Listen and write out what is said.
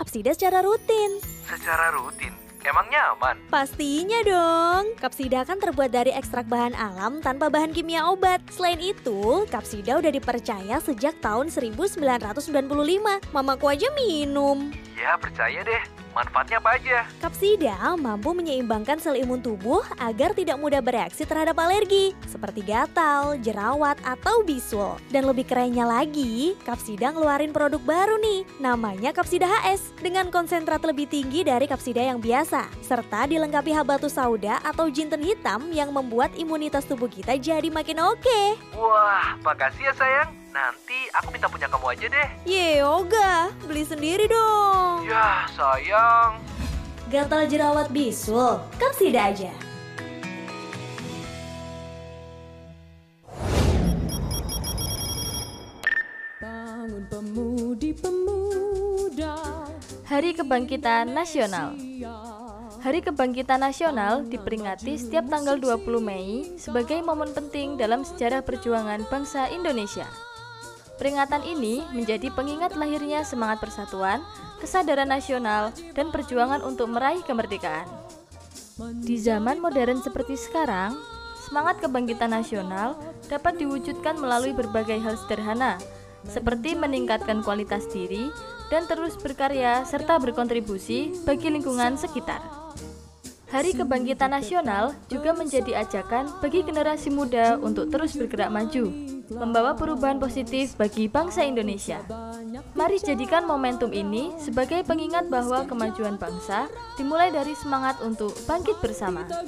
Kapsida secara rutin. Secara rutin? Emangnya aman? Pastinya dong. Kapsida kan terbuat dari ekstrak bahan alam tanpa bahan kimia obat. Selain itu, Kapsida udah dipercaya sejak tahun 1995. Mamaku aja minum. Ya, percaya deh. Manfaatnya apa aja? Kapsida mampu menyeimbangkan sel imun tubuh agar tidak mudah bereaksi terhadap alergi, seperti gatal, jerawat, atau bisul. Dan lebih kerennya lagi, Kapsida ngeluarin produk baru nih, namanya Kapsida HS, dengan konsentrat lebih tinggi dari Kapsida yang biasa, serta dilengkapi habatus sauda atau jinten hitam yang membuat imunitas tubuh kita jadi makin oke. Wah, makasih ya sayang. Nanti aku minta punya kamu aja deh. Yoga, beli sendiri dong. Ya, sayang. Gatal jerawat bisul, Kapsida aja. Bangun pemudi-pemuda. Hari Kebangkitan Nasional. Hari Kebangkitan Nasional diperingati setiap tanggal 20 Mei sebagai momen penting dalam sejarah perjuangan bangsa Indonesia. Peringatan ini menjadi pengingat lahirnya semangat persatuan, kesadaran nasional, dan perjuangan untuk meraih kemerdekaan. Di zaman modern seperti sekarang, semangat kebangkitan nasional dapat diwujudkan melalui berbagai hal sederhana, seperti meningkatkan kualitas diri dan terus berkarya serta berkontribusi bagi lingkungan sekitar. Hari Kebangkitan Nasional juga menjadi ajakan bagi generasi muda untuk terus bergerak maju, membawa perubahan positif bagi bangsa Indonesia. Mari jadikan momentum ini sebagai pengingat bahwa kemajuan bangsa dimulai dari semangat untuk bangkit bersama.